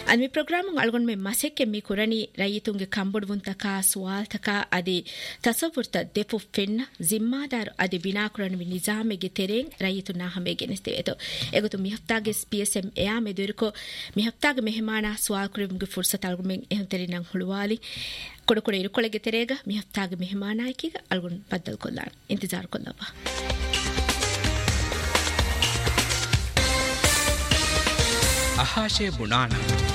Anvi program ಅಲ್ಗೊಂಡ್ ಮೆ ಮಸೆಕ್ಕೆ ಮಿ ಕುರಣಿ ರೈತುಂಗೆ ಕಂಬುಡುವಂತಕ ಸುವಾಲ್ತಕ ಅದಿ ತಸವೃತ ದೆಫು ಫೆನ್ನ ಜಿಮ್ಮಾದಾರ್ ಅದಿ ಬಿನಾ ಕುರಣಿ ನಿಜಾಮೆಗೆ ತೆರೆಂ ರೈತು ನಾಹಮೆ ಗೆನಿಸ್ತಿವೆತು ಎಗುತು ಮಿ ಹಫ್ತಾಗೆ PSM ಎಯಾ ಮೆದುರಿಕೋ ಮಿ ಹಫ್ತಾಗೆ ಮೆಹಮಾನ ಸುವಾಲ್ ಕುರಿಮ್ಗೆ ಫುರ್ಸತ್ ಅಲ್ಗೊಂಡ್ ಎಹಂತೆರಿ ನಂಗ್ ಹುಳುವಾಲಿ ಕೊಡಕೊಡೆ ಇರುಕೊಳೆಗೆ ತೆರೆಗ ಮಿ ಹಫ್ತಾಗೆ ಮೆಹಮಾನ ಆಯ್ಕೀಗ ಅಲ್ಗೊಂಡ್ ಬದ್ದಲ್ ಕೊಲ್ಲಾಣ ಇಂತಜಾರ್ ಕೊಲ್ಲವ ಅಹಾಶೆ ಬುಣಾನ